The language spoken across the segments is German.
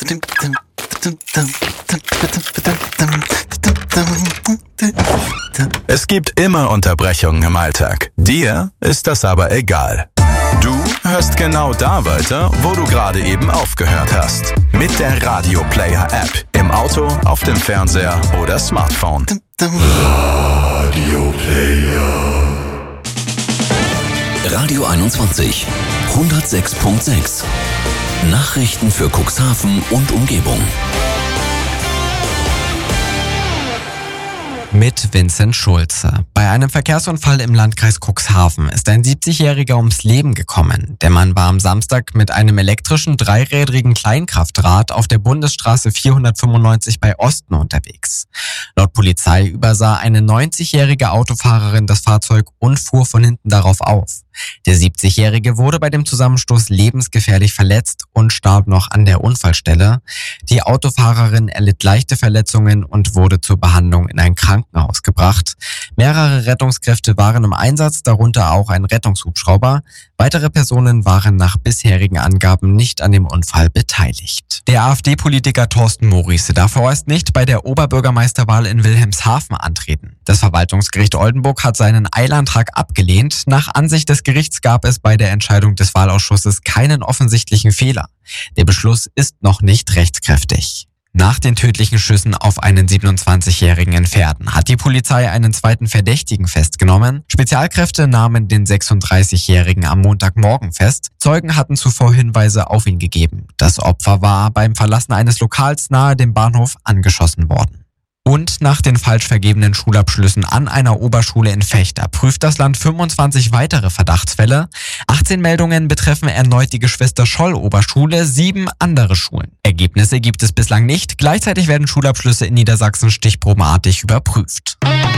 Es gibt immer Unterbrechungen im Alltag. Dir ist das aber egal. Du hörst genau da weiter, wo du gerade eben aufgehört hast. Mit der Radio Player App. Im Auto, auf dem Fernseher oder Smartphone. Radio Player. Radio 21, 106.6. Nachrichten für Cuxhaven und Umgebung. Mit Vincent Schulze. Bei einem Verkehrsunfall im Landkreis Cuxhaven ist ein 70-Jähriger ums Leben gekommen. Der Mann war am Samstag mit einem elektrischen dreirädrigen Kleinkraftrad auf der Bundesstraße 495 bei Osten unterwegs. Laut Polizei übersah eine 90-jährige Autofahrerin das Fahrzeug und fuhr von hinten darauf auf. Der 70-Jährige wurde bei dem Zusammenstoß lebensgefährlich verletzt und starb noch an der Unfallstelle. Die Autofahrerin erlitt leichte Verletzungen und wurde zur Behandlung in ein Krankenhaus gebracht. Mehrere Rettungskräfte waren im Einsatz, darunter auch ein Rettungshubschrauber. Weitere Personen waren nach bisherigen Angaben nicht an dem Unfall beteiligt. Der AfD-Politiker Thorsten Morice darf vorerst nicht bei der Oberbürgermeisterwahl in Wilhelmshaven antreten. Das Verwaltungsgericht Oldenburg hat seinen Eilantrag abgelehnt. Nach Ansicht des Gerichts gab es bei der Entscheidung des Wahlausschusses keinen offensichtlichen Fehler. Der Beschluss ist noch nicht rechtskräftig. Nach den tödlichen Schüssen auf einen 27-Jährigen in Verden hat die Polizei einen zweiten Verdächtigen festgenommen. Spezialkräfte nahmen den 36-Jährigen am Montagmorgen fest. Zeugen hatten zuvor Hinweise auf ihn gegeben. Das Opfer war beim Verlassen eines Lokals nahe dem Bahnhof angeschossen worden. Und nach den falsch vergebenen Schulabschlüssen an einer Oberschule in Vechta prüft das Land 25 weitere Verdachtsfälle. 18 Meldungen betreffen erneut die Geschwister-Scholl-Oberschule, 7 andere Schulen. Ergebnisse gibt es bislang nicht. Gleichzeitig werden Schulabschlüsse in Niedersachsen stichprobenartig überprüft.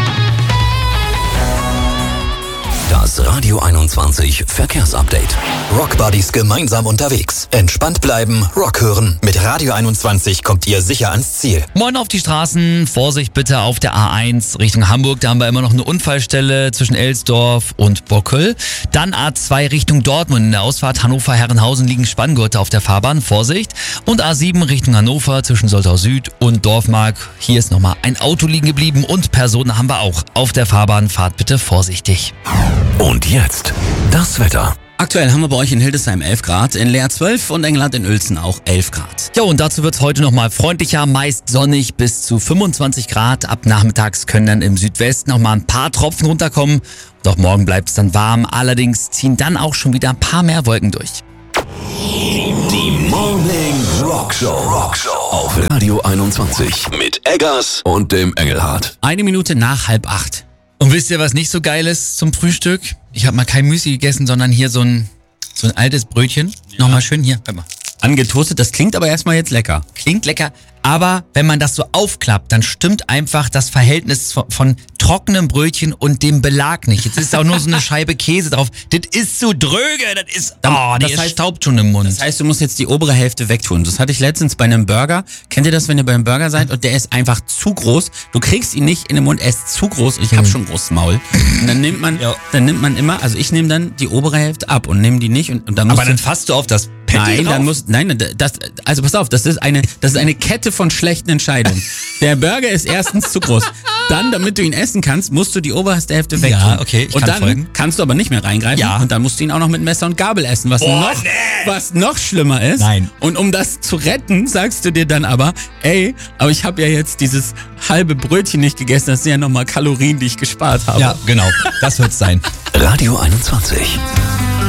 Das Radio 21 Verkehrsupdate. Rockbuddies gemeinsam unterwegs. Entspannt bleiben, Rock hören. Mit Radio 21 kommt ihr sicher ans Ziel. Moin auf die Straßen. Vorsicht bitte auf der A1 Richtung Hamburg. Da haben wir immer noch eine Unfallstelle zwischen Elsdorf und Bockel. Dann A2 Richtung Dortmund. In der Ausfahrt Hannover-Herrenhausen liegen Spanngurte auf der Fahrbahn. Vorsicht. Und A7 Richtung Hannover zwischen Soltau Süd und Dorfmark. Hier ist nochmal ein Auto liegen geblieben und Personen haben wir auch auf der Fahrbahn. Fahrt bitte vorsichtig. Und jetzt das Wetter. Aktuell haben wir bei euch in Hildesheim 11 Grad, in Leer 12 und Engelland in Uelzen auch 11 Grad. Ja, und dazu wird's heute nochmal freundlicher, meist sonnig bis zu 25 Grad. Ab nachmittags können dann im Südwesten noch mal ein paar Tropfen runterkommen. Und auch morgen bleibt's dann warm. Allerdings ziehen dann auch schon wieder ein paar mehr Wolken durch. Die Morning Rockshow auf Radio 21 mit Eggers und dem Engelhardt. 1 Minute nach 7:30. Und wisst ihr, was nicht so geil ist zum Frühstück? Ich habe mal kein Müsli gegessen, sondern hier so ein altes Brötchen. Ja. Nochmal schön hier. Warte mal. Angetoastet, das klingt aber erstmal jetzt lecker. Klingt lecker, aber wenn man das so aufklappt, dann stimmt einfach das Verhältnis von trockenem Brötchen und dem Belag nicht. Jetzt ist auch nur so eine Scheibe Käse drauf. Das ist so dröge, die staubt schon im Mund. Das heißt, du musst jetzt die obere Hälfte wegtun. Das hatte ich letztens bei einem Burger. Kennt ihr das, wenn ihr beim Burger seid und der ist einfach zu groß? Du kriegst ihn nicht in den Mund, er ist zu groß und ich habe schon ein großes Maul. Und dann nimmt man immer, also ich nehme dann die obere Hälfte ab und nehme die nicht und dann musst aber dann fasst du auf das Patty drauf? Also pass auf, das ist eine Kette von schlechten Entscheidungen. Der Burger ist erstens zu groß. Dann, damit du ihn essen kannst, musst du die oberste Hälfte wegtun. Ja, okay, und dann kannst du aber nicht mehr reingreifen. Ja. Und dann musst du ihn auch noch mit Messer und Gabel essen, was noch schlimmer ist. Nein. Und um das zu retten, sagst du dir dann aber ich habe ja jetzt dieses halbe Brötchen nicht gegessen, das sind ja nochmal Kalorien, die ich gespart habe. Ja, genau, das wird's sein. Radio 21.